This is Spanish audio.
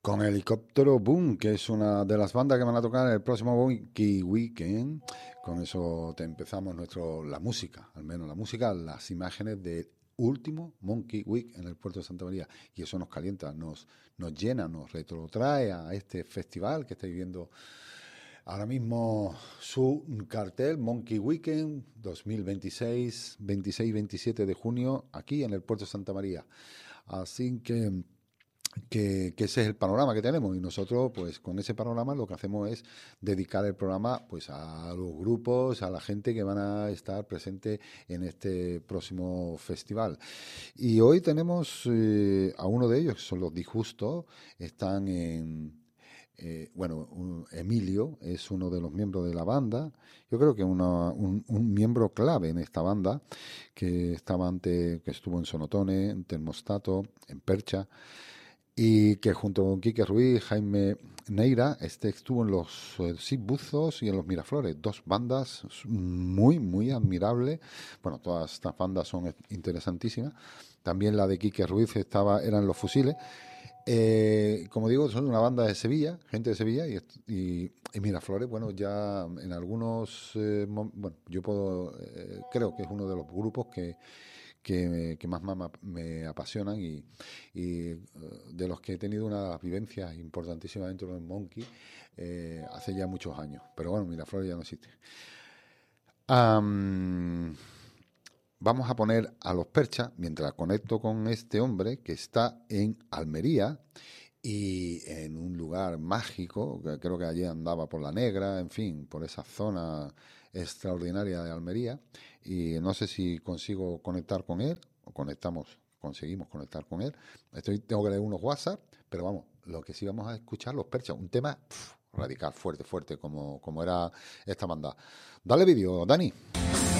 Con Helicóptero Boom, que es una de las bandas que van a tocar en el próximo Monkey Weekend. Con eso te empezamos la música, al menos la música, las imágenes del último Monkey Week en el puerto de Santa María. Y eso nos calienta, nos llena, nos retrotrae a este festival que estáis viendo ahora mismo su cartel, Monkey Weekend 2026, 26-27 de junio, aquí en el puerto de Santa María. Así que ese es el panorama que tenemos y nosotros pues con ese panorama lo que hacemos es dedicar el programa pues a los grupos, a la gente que van a estar presente en este próximo festival. Y hoy tenemos a uno de ellos, que son los Disjustos, están Emilio es uno de los miembros de la banda. Yo creo que un miembro clave en esta banda que estaba antes, que estuvo en Sonotone, en Termostato, en Percha, y que junto con Quique Ruiz, Jaime Neira, estuvo en los Sitbuzos y en los Miraflores, dos bandas muy, muy admirables. Bueno, todas estas bandas son interesantísimas. También la de Quique Ruiz eran Los Fusiles. Como digo, son una banda de Sevilla, gente de Sevilla, y Miraflores, bueno, ya en algunos, bueno, creo que es uno de los grupos que más me apasionan y de los que he tenido unas vivencias importantísimas dentro del Monkey hace ya muchos años. Pero bueno, Miraflores ya no existe. Am, Vamos a poner a los Perchas mientras conecto con este hombre que está en Almería y en un lugar mágico, que creo que allí andaba por la Negra, en fin, por esa zona extraordinaria de Almería. Y no sé si consigo conectar con él, o conseguimos conectar con él. Tengo que leer unos WhatsApp, pero vamos, lo que sí vamos a escuchar, los Perchas, un tema radical, fuerte, fuerte, como era esta banda. Dale vídeo, Dani.